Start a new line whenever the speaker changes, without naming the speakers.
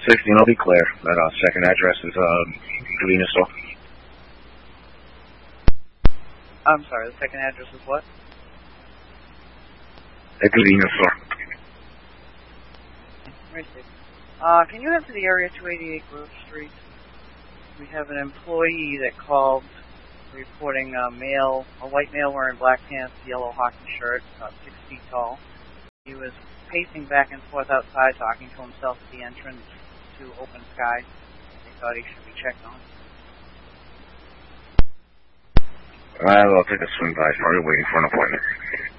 16, I'll be clear. That second address is convenience store.
I'm sorry, the second address is what?
A convenience store.
Can you head to the area 288 Grove Street? We have an employee that called reporting a white male wearing black pants, yellow hockey shirt, about 6 feet tall. He was pacing back and forth outside, talking to himself at the entrance to Open Sky. They thought he should be checked on.
I'll take a swing by. Probably waiting for an appointment.